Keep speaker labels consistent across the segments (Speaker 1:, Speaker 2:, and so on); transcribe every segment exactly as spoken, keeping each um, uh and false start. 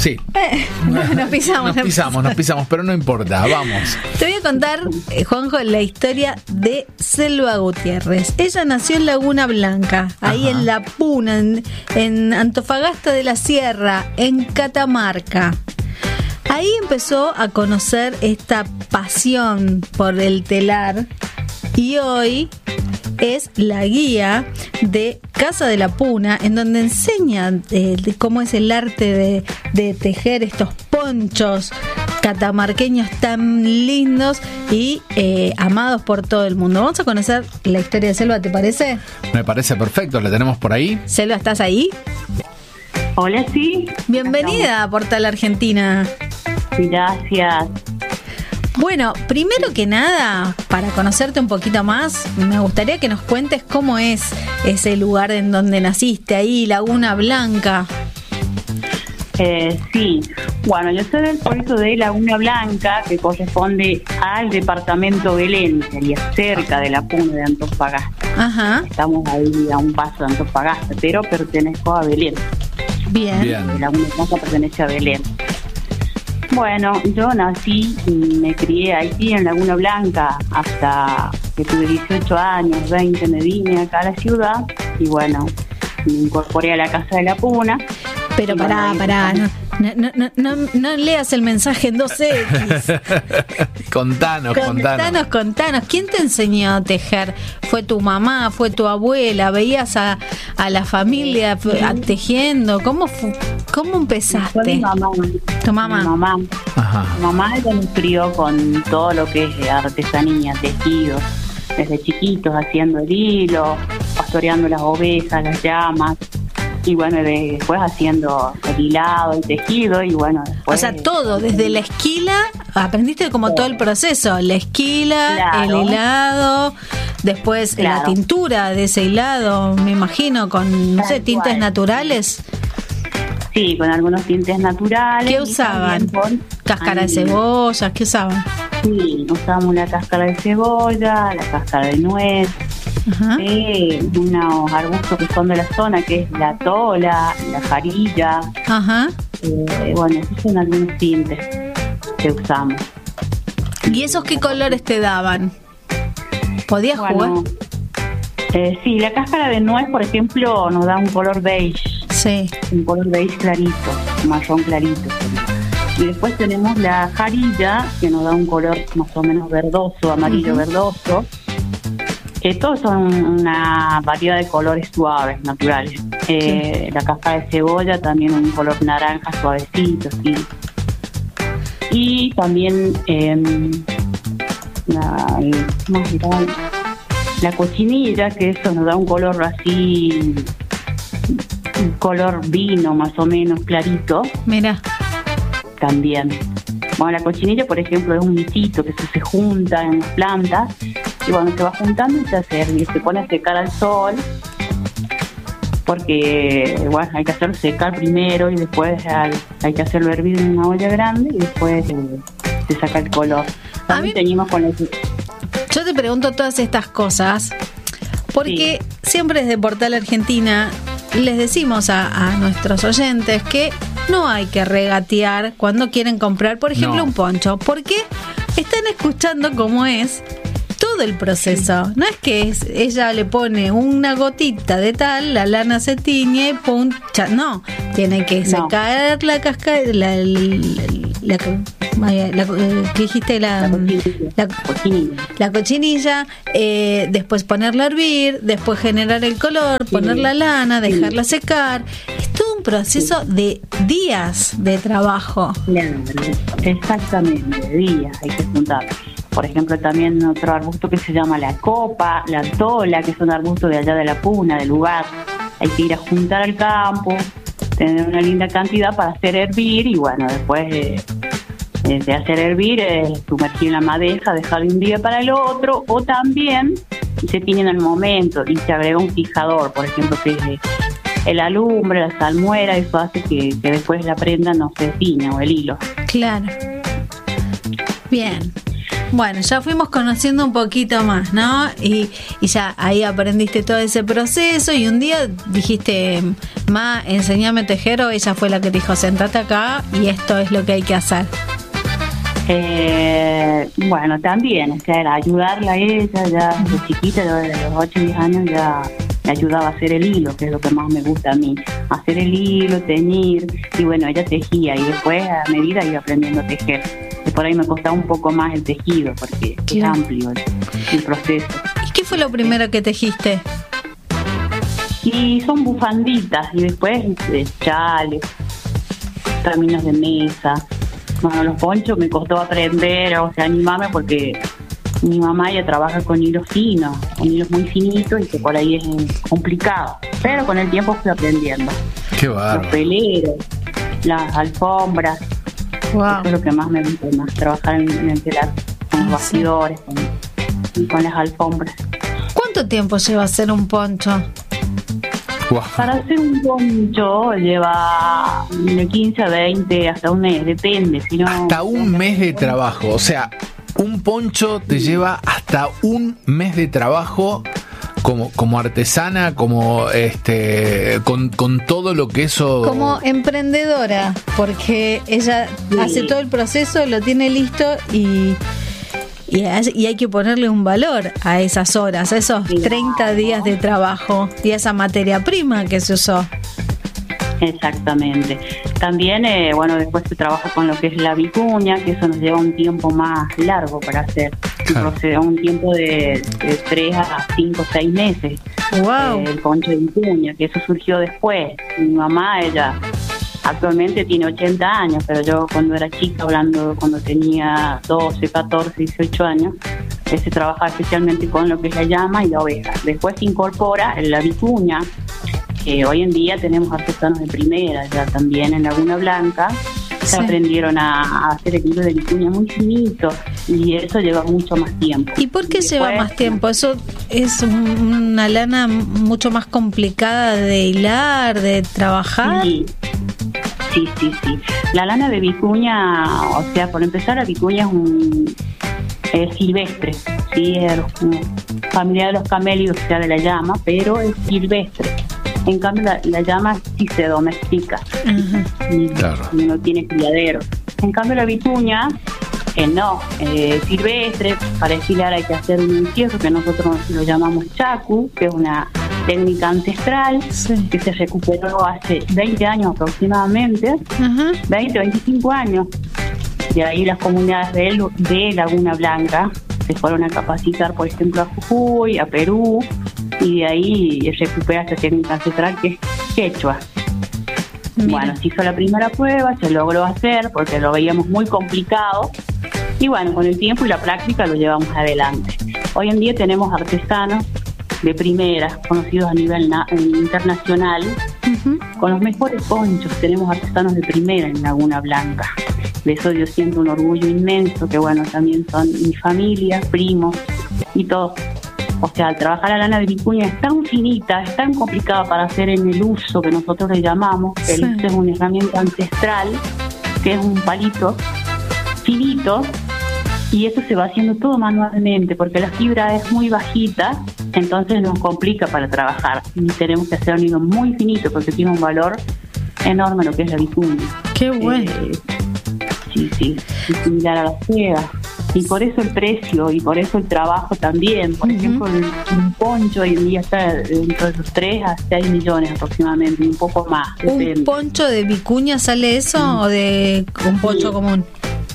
Speaker 1: Sí.
Speaker 2: Eh, nos pisamos.
Speaker 1: Nos pisamos, nos pisamos, pero no importa, vamos.
Speaker 2: Te voy a contar, eh, Juanjo, la historia de Selva Gutiérrez. Ella nació en Laguna Blanca, ahí
Speaker 1: Ajá.
Speaker 2: en La Puna, en, en Antofagasta de la Sierra, en Catamarca. Ahí empezó a conocer esta pasión por el telar y hoy es la guía de Casa de la Puna, en donde enseña eh, de cómo es el arte de, de tejer estos ponchos catamarqueños tan lindos y eh, amados por todo el mundo. Vamos a conocer la historia de Selva, ¿te parece?
Speaker 1: Me parece perfecto, ¿la tenemos por ahí?
Speaker 2: Selva, ¿estás ahí?
Speaker 3: Hola, sí.
Speaker 2: Bienvenida a Portal Argentina.
Speaker 3: Gracias.
Speaker 2: Bueno, primero que nada, para conocerte un poquito más, me gustaría que nos cuentes cómo es ese lugar en donde naciste, ahí, Laguna Blanca.
Speaker 3: Eh, sí, bueno, yo soy del puerto de Laguna Blanca, que corresponde al departamento Belén, sería cerca de la Puna de Antofagasta.
Speaker 2: Ajá.
Speaker 3: Estamos ahí a un paso de Antofagasta, pero pertenezco a Belén.
Speaker 2: Bien.
Speaker 1: Bien.
Speaker 3: Laguna Blanca pertenece a Belén. Bueno, yo nací y me crié aquí en Laguna Blanca hasta que tuve dieciocho años, veinte, me vine acá a la ciudad y bueno, me incorporé a la Casa de la Puna.
Speaker 2: Pero pará, pará, no, no, no, no, no leas el mensaje en dos equis.
Speaker 1: Contanos, contanos.
Speaker 2: Contanos, contanos. ¿Quién te enseñó a tejer? ¿Fue tu mamá? ¿Fue tu abuela? ¿Veías a, a la familia a, tejiendo? ¿Cómo, fu, ¿Cómo
Speaker 3: Fue
Speaker 2: empezaste?
Speaker 3: mi mamá.
Speaker 2: ¿Tu mamá?
Speaker 3: Mi mamá.
Speaker 1: Ajá.
Speaker 3: Mi mamá ella me crió con todo lo que es artesanía, tejidos, desde chiquitos haciendo el hilo, pastoreando las ovejas, las llamas. Y bueno, después haciendo el hilado, el tejido y bueno, después...
Speaker 2: O sea, todo, desde la esquila, aprendiste como todo, todo el proceso, la esquila,
Speaker 3: claro.
Speaker 2: el hilado, después
Speaker 3: claro.
Speaker 2: la tintura de ese hilado, me imagino, con, no
Speaker 3: Tal
Speaker 2: sé, tintes
Speaker 3: cual.
Speaker 2: naturales.
Speaker 3: Sí, con algunos tintes naturales.
Speaker 2: ¿Qué usaban?
Speaker 3: Con,
Speaker 2: ¿Cáscara de
Speaker 3: ay,
Speaker 2: cebolla? ¿Qué usaban?
Speaker 3: Sí, usamos la cáscara de cebolla, la cáscara de nuez,
Speaker 2: Ajá.
Speaker 3: eh, unos arbustos que son de la zona, que es la tola, la jarilla.
Speaker 2: Ajá.
Speaker 3: Eh, bueno, esos son algunos tintes que usamos.
Speaker 2: ¿Y esos qué colores te daban? ¿Podías
Speaker 3: Bueno,
Speaker 2: jugar?
Speaker 3: Eh, sí, la cáscara de nuez, por ejemplo, nos da un color beige,
Speaker 2: Sí.
Speaker 3: un color beige clarito, marrón clarito. Y después tenemos la jarilla, que nos da un color más o menos verdoso, amarillo
Speaker 2: Uh-huh.
Speaker 3: verdoso. Que todos son una variedad de colores suaves, naturales. Eh, la cáscara de cebolla también un color naranja suavecito, sí. Y también eh, la, ¿cómo se llama? La cochinilla, que eso nos da un color así, un color vino más o menos clarito.
Speaker 2: Mira.
Speaker 3: También. Bueno, la cochinilla, por ejemplo, es un bichito que se, se junta en las plantas y bueno, se va juntando y se hace hervir, se pone a secar al sol porque, bueno, hay que hacerlo secar primero y después al, hay que hacerlo hervir en una olla grande y después eh, se saca el color. También
Speaker 2: mí,
Speaker 3: teníamos con el...
Speaker 2: Yo te pregunto todas estas cosas porque sí. Siempre desde Portal Argentina les decimos a, a nuestros oyentes que no hay que regatear cuando quieren comprar, por ejemplo, no. un poncho, porque están escuchando cómo es todo el proceso. No es que es, ella le pone una gotita de tal, la lana se tiñe y pum, cha, no, tiene que secar no. la cáscara, la, la, la, la, la ¿qué dijiste? La,
Speaker 3: la cochinilla,
Speaker 2: la, la cochinilla eh, después ponerla a hervir, después generar el color, sí. poner la lana, dejarla sí. secar. Es todo un proceso sí. de días de trabajo.
Speaker 3: Claro, exactamente, días hay que juntar. Por ejemplo, también otro arbusto que se llama la copa, la tola, que son arbustos de allá de la Puna, del lugar. Hay que ir a juntar al campo, tener una linda cantidad para hacer hervir y bueno, después de, de hacer hervir, eh, sumergir en la madeja, dejarlo un día para el otro, o también se tiñen al momento y se agrega un fijador, por ejemplo, que es el alumbre, la salmuera, eso hace que, que después la prenda no se tiña o el hilo.
Speaker 2: Claro. Bien. Bueno, ya fuimos conociendo un poquito más, ¿no? Y, y ya ahí aprendiste todo ese proceso y un día dijiste, ma, enséñame a tejer, o ella fue la que te dijo, sentate acá y esto es lo que hay que hacer.
Speaker 3: Eh, bueno, también, o sea, era ayudarla a ella, ya desde chiquita, yo desde los ocho o diez años ya me ayudaba a hacer el hilo, que es lo que más me gusta a mí, hacer el hilo, teñir, y bueno, ella tejía, y después a medida iba aprendiendo a tejer. Y por ahí me costaba un poco más el tejido, porque es amplio el, el proceso.
Speaker 2: ¿Y qué fue lo primero que tejiste?
Speaker 3: Y son bufanditas, y después eh, chales, caminos de mesa. Bueno, los ponchos me costó aprender, o sea, animarme, porque mi mamá ya trabaja con hilos finos, con hilos muy finitos, y que por ahí es complicado. Pero con el tiempo fui aprendiendo.
Speaker 1: Qué bárbaro.
Speaker 3: Los peleros, las alfombras.
Speaker 2: Wow.
Speaker 3: Eso es lo que más me gusta, más trabajar en, en el telar, con los bastidores, con, con las alfombras.
Speaker 2: ¿Cuánto tiempo lleva hacer un poncho?
Speaker 1: Wow.
Speaker 3: Para hacer un poncho lleva de quince a veinte, hasta un mes, depende. Si no,
Speaker 1: hasta un mes de trabajo, o sea, un poncho te lleva hasta un mes de trabajo como, como artesana, como este, con, con todo lo que eso...
Speaker 2: Como emprendedora, porque ella sí. hace todo el proceso, lo tiene listo y... Y hay que ponerle un valor a esas horas, a esos treinta días de trabajo y a esa materia prima que se usó.
Speaker 3: Exactamente. También, eh, bueno, después se trabaja con lo que es la vicuña, que eso nos lleva un tiempo más largo para hacer.
Speaker 1: Claro.
Speaker 3: Procede un tiempo de, de tres a cinco, seis meses.
Speaker 2: Wow.
Speaker 3: Eh, el poncho de vicuña, que eso surgió después. Mi mamá, ella... Actualmente tiene ochenta años, pero yo cuando era chica, hablando cuando tenía doce, catorce, dieciocho años, se trabajaba especialmente con lo que es la llama y la oveja. Después se incorpora la vicuña, que hoy en día tenemos artesanos de primera, ya también en Laguna Blanca, sí. se aprendieron a, a hacer el hilo de vicuña muy finito, y eso lleva mucho más tiempo.
Speaker 2: ¿Y por qué
Speaker 3: y
Speaker 2: lleva
Speaker 3: después,
Speaker 2: más tiempo? Eso es una lana mucho más complicada de hilar, de trabajar.
Speaker 3: Sí. Sí, sí, sí. La lana de vicuña, o sea, por empezar, la vicuña es un es silvestre, sí, es familia de los camélidos, o sea, de la llama, pero es silvestre. En cambio, la, la llama sí se domestica, uh-huh. y,
Speaker 1: claro.
Speaker 3: y no tiene criadero. En cambio, la vicuña, eh, no, eh, silvestre. Para estilar hay que hacer un encierro que nosotros lo llamamos chacu, que es una técnica ancestral, sí. que se recuperó hace veinte años aproximadamente, uh-huh. veinte, veinticinco años. De ahí las comunidades de, de Laguna Blanca se fueron a capacitar, por ejemplo, a Jujuy, a Perú, y de ahí recupera esta técnica ancestral que es quechua. Mira. Bueno, se hizo la primera prueba, se logró hacer porque lo veíamos muy complicado, y bueno, con el tiempo y la práctica lo llevamos adelante. Hoy en día tenemos artesanos de primera, conocidos a nivel na- internacional, uh-huh. con los mejores ponchos. Tenemos artesanos de primera en Laguna Blanca. De eso yo siento un orgullo inmenso, que bueno, también son mi familia, primos y todo. O sea, al trabajar la lana de vicuña es tan finita, es tan complicada para hacer en el uso que nosotros le llamamos. Sí. El uso es una herramienta ancestral, que es un palito finito, y eso se va haciendo todo manualmente, porque la fibra es muy bajita, entonces nos complica para trabajar. Y tenemos que hacer un hilo muy finito, porque tiene un valor enorme lo que es la vicuña.
Speaker 2: ¡Qué bueno!
Speaker 3: Eh, sí, sí, es similar a la seda. Y por eso el precio, y por eso el trabajo también. Por uh-huh. ejemplo, el, un poncho hoy en día está entre los tres a seis millones aproximadamente, y un poco más.
Speaker 2: ¿Un
Speaker 3: depende.
Speaker 2: poncho de vicuña sale eso uh-huh. o de un poncho sí. común?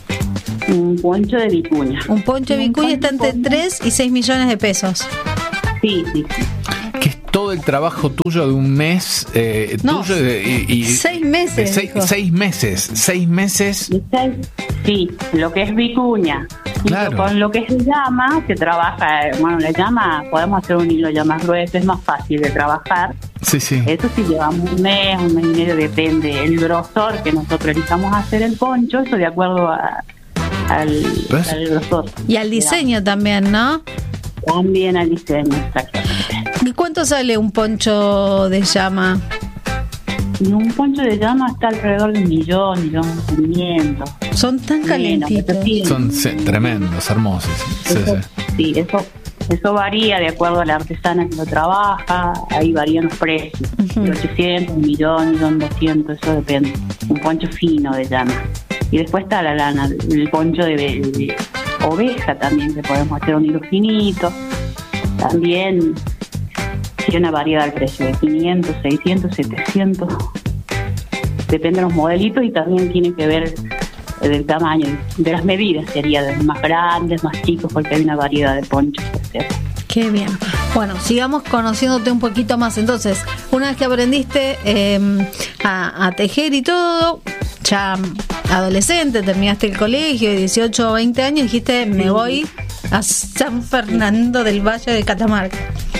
Speaker 3: Un poncho de vicuña.
Speaker 2: Un poncho de vicuña está entre tres y seis millones de pesos.
Speaker 3: Sí, sí, sí.
Speaker 1: Que es todo el trabajo tuyo de un mes, eh,
Speaker 2: no,
Speaker 1: tuyo y, y
Speaker 2: seis meses.
Speaker 1: Seis, seis meses, seis meses.
Speaker 3: Sí, lo que es vicuña.
Speaker 1: Claro.
Speaker 3: Con lo que se llama, se trabaja, bueno, la llama, podemos hacer un hilo ya más grueso, es más fácil de trabajar.
Speaker 1: Sí, sí.
Speaker 3: Eso sí llevamos un mes, un mes y medio, depende el grosor que nosotros elijamos hacer el poncho, eso de acuerdo a Al, al grosor.
Speaker 2: Y al diseño también, ¿no?
Speaker 3: También al diseño, exactamente.
Speaker 2: ¿Y cuánto sale un poncho de llama?
Speaker 3: Y un poncho de llama está alrededor de un millón, millón quinientos.
Speaker 2: Son tan calentitos.
Speaker 3: Sí.
Speaker 1: Son sí, tremendos, hermosos. Sí,
Speaker 3: Eso,
Speaker 1: sí.
Speaker 3: sí, eso, eso varía de acuerdo a la artesana que lo trabaja, ahí varían los precios.
Speaker 2: Uh-huh.
Speaker 3: De ochocientos, un millón, millón doscientos, eso depende. Un poncho fino de llama. Y después está la lana, el poncho de, de, de oveja también, que podemos hacer un hilo finito. También tiene una variedad del precio, de quinientos, seiscientos, setecientos. Depende de los modelitos y también tiene que ver del tamaño, de las medidas, sería de más grandes, más chicos, porque hay una variedad de ponchos que hacer.
Speaker 2: Qué bien. Bueno, sigamos conociéndote un poquito más. Entonces, una vez que aprendiste eh, a, a tejer y todo, ya adolescente, terminaste el colegio, de dieciocho o veinte años, dijiste, me
Speaker 3: Sí.
Speaker 2: voy a San Fernando del Valle de Catamarca.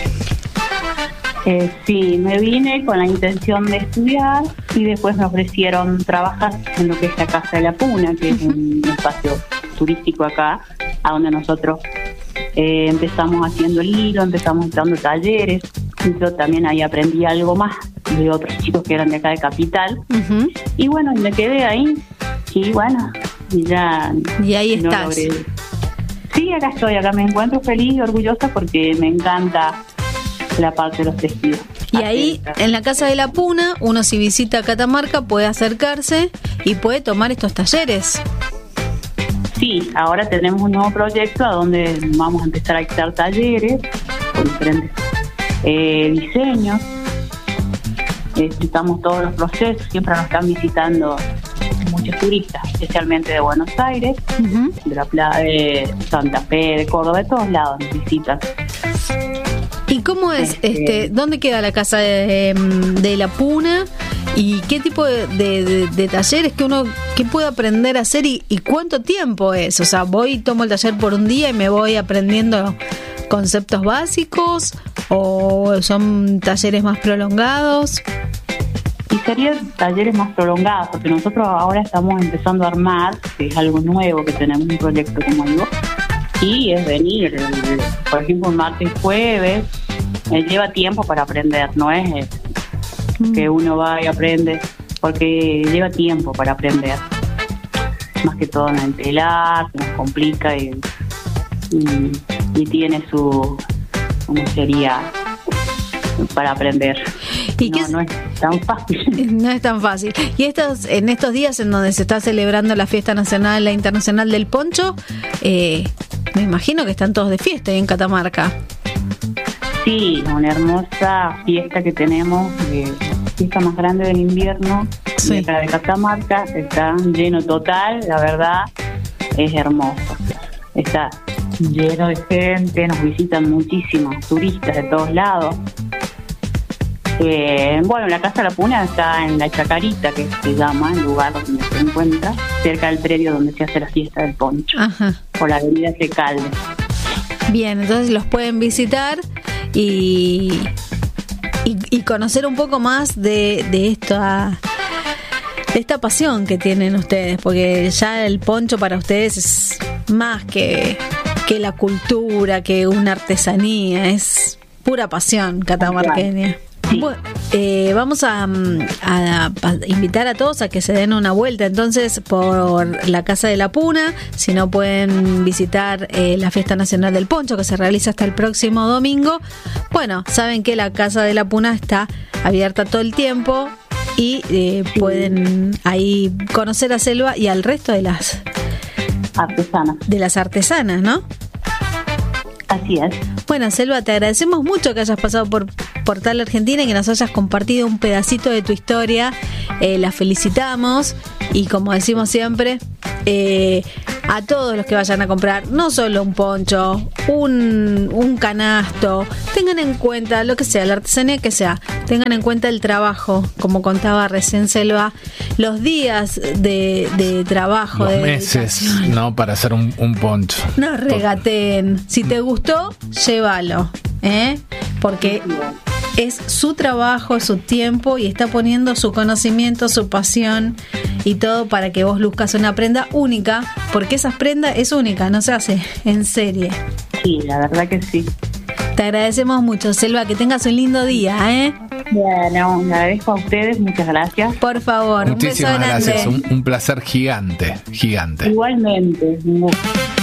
Speaker 3: Eh, sí, me vine con la intención de estudiar y después me ofrecieron trabajar en lo que es la Casa de la Puna, que es un espacio turístico acá, a donde nosotros eh, empezamos haciendo el hilo, empezamos dando talleres. Y yo también ahí aprendí algo más de otros chicos que eran de acá de Capital.
Speaker 2: Uh-huh.
Speaker 3: Y bueno, me quedé ahí. Y bueno, y ya.
Speaker 2: Y ahí
Speaker 3: no
Speaker 2: estás.
Speaker 3: logré. Sí, acá estoy, acá me encuentro feliz y orgullosa porque me encanta la parte de los tejidos.
Speaker 2: Y ahí, en la Casa de la Puna, uno si visita Catamarca puede acercarse y puede tomar estos talleres.
Speaker 3: Sí, ahora tenemos un nuevo proyecto a donde vamos a empezar a dictar talleres con diferentes eh, diseños. Eh, explicamos todos los procesos, siempre nos están visitando muchos turistas, especialmente de Buenos Aires,
Speaker 2: Uh-huh.
Speaker 3: de la playa de Santa Fe, de Córdoba, de todos lados nos visitan.
Speaker 2: ¿Y cómo es?
Speaker 3: Este-
Speaker 2: este ¿Dónde queda la Casa de, de la Puna? ¿Y qué tipo de, de, de, de talleres que uno que puede aprender a hacer y, y cuánto tiempo es? O sea, voy y tomo el taller por un día y me voy aprendiendo conceptos básicos, o son talleres más prolongados.
Speaker 3: Y serían talleres más prolongados, porque nosotros ahora estamos empezando a armar, que es algo nuevo, que tenemos un proyecto, como digo, y es venir, el- por ejemplo, un martes y jueves, eh, lleva tiempo para aprender, no es eh, que uno va y aprende, porque lleva tiempo para aprender, más que todo en el telar, se nos complica y, y, y tiene su, ¿cómo sería?, para aprender.
Speaker 2: ¿Y
Speaker 3: no,
Speaker 2: qué es-
Speaker 3: no es tan fácil.
Speaker 2: No es tan fácil. Y estos, en estos días en donde se está celebrando la fiesta nacional, la internacional del poncho, eh, me imagino que están todos de fiesta ahí en Catamarca.
Speaker 3: Sí, una hermosa fiesta que tenemos, eh, fiesta más grande del invierno,
Speaker 2: Sí.
Speaker 3: de acá de Catamarca, está lleno total, la verdad, es hermoso. Está lleno de gente, nos visitan muchísimos turistas de todos lados. Eh, bueno, la Casa de la Puna está en la Chacarita, que se llama, el lugar donde se encuentra, cerca del predio donde se hace la fiesta del poncho,
Speaker 2: Ajá.
Speaker 3: por la avenida Secalde.
Speaker 2: Bien, entonces los pueden visitar y, y, y conocer un poco más de, de esta de esta pasión que tienen ustedes, porque ya el poncho para ustedes es más que, que la cultura, que una artesanía, es pura pasión catamarqueña.
Speaker 3: Sí.
Speaker 2: Bueno, eh, vamos a, a, a invitar a todos a que se den una vuelta entonces por la Casa de la Puna. Si no, pueden visitar eh, la Fiesta Nacional del Poncho, que se realiza hasta el próximo domingo. Bueno, saben que la Casa de la Puna está abierta todo el tiempo y eh,
Speaker 3: Sí.
Speaker 2: pueden ahí conocer a Selva y al resto de las
Speaker 3: Artesana.
Speaker 2: de las artesanas, ¿no?
Speaker 3: Así es.
Speaker 2: Bueno, Selva, te agradecemos mucho que hayas pasado por Portal Argentina y que nos hayas compartido un pedacito de tu historia. Eh, la felicitamos y, como decimos siempre, eh, a todos los que vayan a comprar, no solo un poncho, un, un canasto, tengan en cuenta lo que sea, la artesanía que sea, tengan en cuenta el trabajo, como contaba recién Selva, los días de, de trabajo,
Speaker 1: Los
Speaker 2: de
Speaker 1: meses,
Speaker 2: dedicación.
Speaker 1: ¿no? Para hacer un, un poncho.
Speaker 2: No regateen. Si te gustó, llévalo, ¿eh? Porque es su trabajo, su tiempo y está poniendo su conocimiento, su pasión y todo para que vos luzcas una prenda única, porque esa prenda es única, no se hace en serie.
Speaker 3: Sí, la verdad que sí.
Speaker 2: Te agradecemos mucho, Selva, que tengas un lindo día, ¿eh?
Speaker 3: Bueno, le agradezco a ustedes, muchas gracias.
Speaker 2: Por favor,
Speaker 1: Muchísimas
Speaker 2: un beso grande.
Speaker 1: gracias, un, un placer gigante, gigante.
Speaker 3: Igualmente, un gusto.